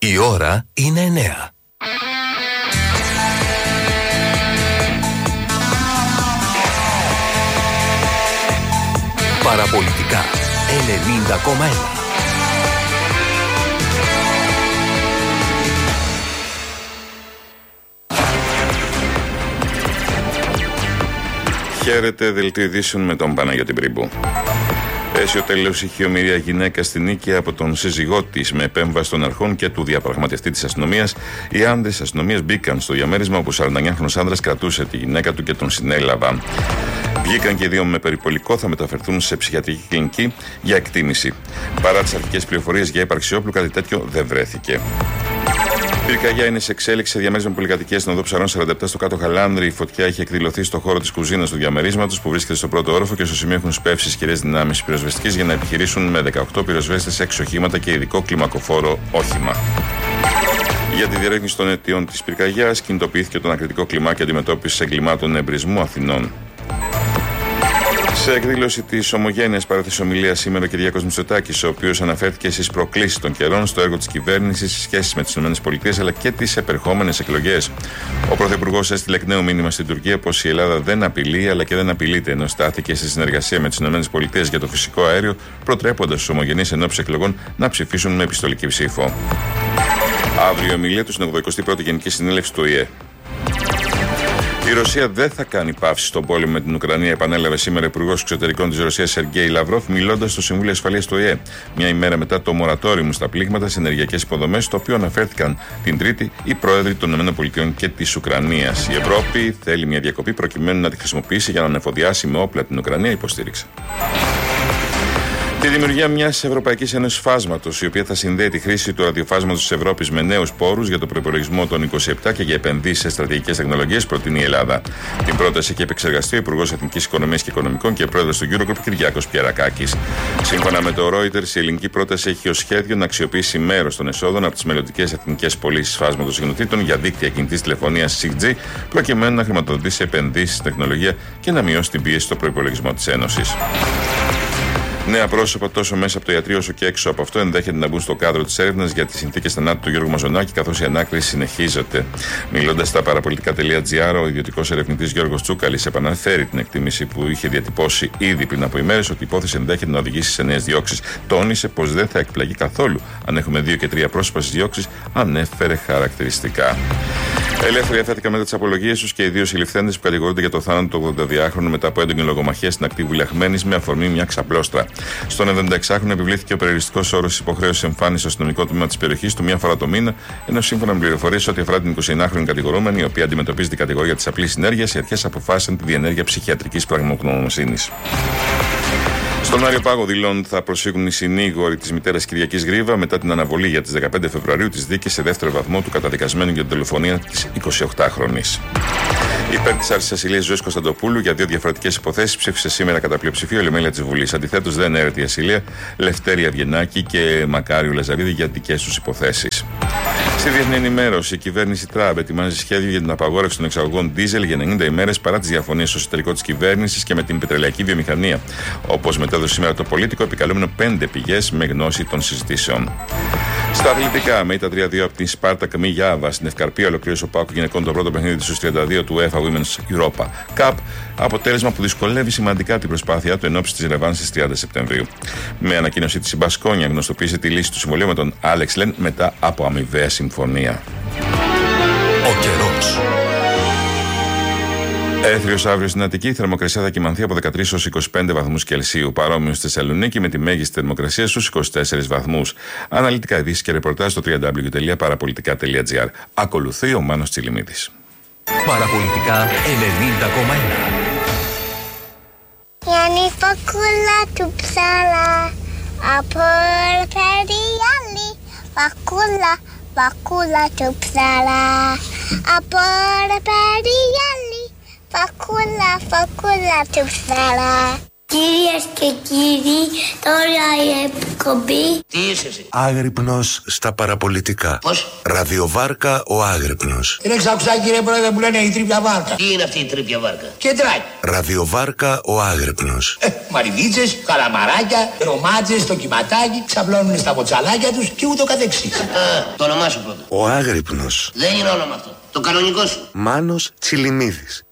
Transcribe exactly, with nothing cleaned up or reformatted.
Η ώρα είναι εννέα. Παραπολιτικά ενενήντα κόμμα ένα. Χαίρετε, δελτίο ειδήσεων με τον Παναγιώτη Μπρίμπου. Αίσιο τέλος είχε ομοιρία γυναίκα στη νίκη από τον σύζυγό της με επέμβαση των αρχών και του διαπραγματευτή της αστυνομίας. Οι άνδρες της αστυνομίας μπήκαν στο διαμέρισμα όπου ο σαρανταεννιάχρονος άνδρας κρατούσε τη γυναίκα του και τον συνέλαβαν. Βγήκαν και οι δύο με περιπολικό, θα μεταφερθούν σε ψυχιατρική κλινική για εκτίμηση. Παρά τις αρχικές πληροφορίες για ύπαρξη όπλου, κάτι τέτοιο δεν βρέθηκε. Πυρκαγιά είναι σε εξέλιξη σε διαμέρισμα πολυκατοικίας στην οδό Ψαρών σαράντα επτά στο Κάτω Χαλάνδρη. Η φωτιά είχε εκδηλωθεί στο χώρο της κουζίνας του διαμερίσματος που βρίσκεται στο πρώτο όροφο και στο σημείο έχουν σπεύσει ισχυρές δυνάμεις πυροσβεστικής για να επιχειρήσουν με δεκαοκτώ πυροσβέστες, έξι οχήματα και ειδικό κλιμακοφόρο όχημα. Για τη διερεύνηση των αιτιών της πυρκαγιάς κινητοποιήθηκε το ανακριτικό κλιμάκι αντιμετώπισης εγκλημάτων εμπρισμού Αθηνών. Σε εκδήλωση της ομογένειας παρέθεσε ομιλία σήμερα ο Κυριάκος Μητσοτάκης, ο οποίος αναφέρθηκε στις προκλήσεις των καιρών, στο έργο της κυβέρνησης, στις σχέσεις με τις ΗΠΑ αλλά και τις επερχόμενες εκλογές. Ο Πρωθυπουργός έστειλε εκ νέου μήνυμα στην Τουρκία πως η Ελλάδα δεν απειλεί αλλά και δεν απειλείται, ενώ στάθηκε σε συνεργασία με τις ΗΠΑ για το φυσικό αέριο, προτρέποντας τους ομογενείς ενόψεις εκλογών να ψηφίσουν με επιστολική ψήφο. Αύριο η ομιλία του στην ογδοηκοστή πρώτη Γενική Συνέλευση του Ο Η Ε. Η Ρωσία δεν θα κάνει παύση στον πόλεμο με την Ουκρανία, επανέλαβε σήμερα ο Υπουργός Εξωτερικών της Ρωσίας Σεργέη Λαυρόφ, μιλώντας στο Συμβούλιο Ασφαλείας του Ο Η Ε. Μια ημέρα μετά το μορατόριο στα πλήγματα σε ενεργειακές υποδομές, στο οποίο αναφέρθηκαν την Τρίτη οι πρόεδροι των ΗΠΑ και της Ουκρανίας. Η Ευρώπη θέλει μια διακοπή προκειμένου να τη χρησιμοποιήσει για να ανεφοδιάσει με όπλα την Ουκρανία, υποστήριξε. Τη δημιουργία μιας Ευρωπαϊκής Ένωσης Φάσματος, η οποία θα συνδέει τη χρήση του ραδιοφάσματος της Ευρώπης με νέους πόρους για το προϋπολογισμό των είκοσι επτά και για επενδύσεις σε στρατηγικές τεχνολογίες, προτείνει η Ελλάδα. Την πρόταση έχει επεξεργαστεί ο Υπουργός Εθνικής Οικονομίας και Οικονομικών και πρόεδρος του Eurogroup Κυριάκος Πιερακάκης. Σύμφωνα με το Reuters, η ελληνική πρόταση έχει ως σχέδιο να αξιοποιήσει μέρος των εσόδων από τις μελλοντικές εθνικές πωλήσεις φάσματος ικανοτήτων για δίκτυα κινητής τηλεφωνίας σιξ τζι, προκειμένου να χρηματοδοτήσει επενδύσεις στην τεχνολογία και να μειώσει την πίεση στο προϋπολογισμό της Ένωσης. Νέα πρόσωπα τόσο μέσα από το ιατρείο όσο και έξω από αυτό ενδέχεται να μπουν στο κάδρο της έρευνας για τις συνθήκες θανάτου του Γιώργου Μαζονάκη, καθώς η ανάκριση συνεχίζεται. Μιλώντας στα παραπολιτικά τελεία τζι άρ, ο ιδιωτικός ερευνητής Γιώργος Τσούκαλης επαναφέρει την εκτίμηση που είχε διατυπώσει ήδη πριν από ημέρες ότι η υπόθεση ενδέχεται να οδηγήσει σε νέες διώξεις. Τόνισε πως δεν θα εκπλαγεί καθόλου αν έχουμε δύο και τρία πρόσωπα στις διώξεις, ανέφερε χαρακτηριστικά. Ελεύθεροι αφέθηκαν μετά τις απολογίες τους και οι δύο συλληφθέντες που κατηγορούνται για το θάνατο του ογδονταδιάχρονου μετά από έντονη λογομαχία στην ακτή Βουλιαχμένης με αφορμή μια ξαπλώστρα. Στον εβδομηνταεξάχρονο επιβλήθηκε ο περιοριστικός όρος υποχρέωσης εμφάνισης στο αστυνομικό τμήμα της περιοχής του μία φορά το μήνα, ενώ σύμφωνα με πληροφορίες ό,τι αφορά την εικοσιεννιάχρονη κατηγορούμενη, η οποία αντιμετωπίζει την κατηγορία της απλής συνέργειας, οι αρχές αποφάσισαν τη διενέργεια ψυχιατρικής πραγματογνωμοσύνης. Στον Άριο Πάγο δηλώνουν θα προσφύγουν οι συνήγοροι της μητέρας Κυριακής Γρίβα μετά την αναβολή για τις δεκαπέντε Φεβρουαρίου της δίκης σε δεύτερο βαθμό του καταδικασμένου για την δολοφονία της εικοσιοκτάχρονης. Υπέρ της άρσης ασυλίας Ζωής Κωνσταντοπούλου για δύο διαφορετικές υποθέσεις ψήφισε σήμερα κατά πλειοψηφία η Ολομέλεια της Βουλής. Αντιθέτως, δεν έρεται η ασυλία Λευτέρη Αυγενάκη και Μακάριου Λαζαρίδη για δικές τους υποθέσεις. Στη διεθνή ενημέρωση, η κυβέρνηση Τραμπ ετοιμάζει σχέδιο για την απαγόρευση των εξαγωγών ντίζελ για ενενήντα ημέρες παρά τις διαφωνίες στο εσωτερικό της κυβέρνησης και με την πετρελαϊκή βιομηχανία. Όπως μετέδωσε σήμερα το Πολίτικο, επικαλούμενο πέντε πηγές με γνώση των συζητήσεων. Στα αθλητικά, με ήττα τρία δύο από την Σπάρτακ Μη Γιάβα στην Ευκαρπία, ολοκλήρωσε ο ΠΑΟΚ γυναικών το πρώτο παιχνίδι της στους τριάντα δύο του UEFA Women's Europa Cup, αποτέλεσμα που δυσκολεύει σημαντικά την προσπάθειά του ενόψει της ρεβάνσης στις τριάντα Σεπτεμβρίου. Με ανακοίνωσή της η Μπασκόνια γνωστοποίησε τη λύση του συμβολίου με τον Άλεξ Λεν μετά από αμοιβαία συμφωνία. Ο καιρός. Έθριος αύριο στην Αττική, η θερμοκρασία θα κυμανθεί από δεκατρείς έως είκοσι πέντε βαθμούς Κελσίου. Παρόμοιο στη Θεσσαλονίκη με τη μέγιστη θερμοκρασία στους είκοσι τέσσερις βαθμούς. Αναλυτικά ειδήσεις και ρεπορτάζ στο double-u double-u double-u τελεία παραπολιτικά τελεία τζι άρ. Ακολουθεί ο Μάνος Τσιλιμίδης. Παραπολιτικά ενενήντα κόμμα ένα. Γιάννη φακούλα του ψάλα από περιάλη. Φακούλα, φακούλα του ψάλα από περιάλη. Φακούλα, φακούλα του ψάλα. Κυρίες και κύριοι, τώρα η εκπομπή. Τι είσαι εσύ? Άγρυπνος στα παραπολιτικά. Πώς? Ραδιοβάρκα ο Άγρυπνος. Είναι ξακουστά, κύριε Πρόεδρε, που λένε η τρίπια βάρκα. Τι είναι αυτή η τρίπια βάρκα? Κεντράκι. Ραδιοβάρκα ο Άγρυπνος. Ε, μαριδίτσες, καλαμαράκια, ρομάτζες, το κυματάκι, ξαπλώνουν στα μποτσαλάκια τους και ούτω καθεξής. Α, το όνομά σου πρώτα. Ο Άγρυπνος. Δεν είναι όνομα αυτό. Το κανονικό σου. Μάνος Τσιλιμίδης.